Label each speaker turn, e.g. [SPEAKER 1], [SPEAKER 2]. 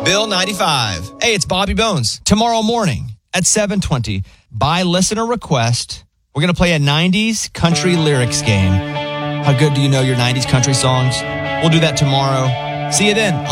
[SPEAKER 1] Bill 95. Hey, it's Bobby Bones. Tomorrow morning at 7:20, by listener request, we're going to play a 90s country lyrics game. How good do you know your 90s country songs? We'll do that tomorrow. See you then.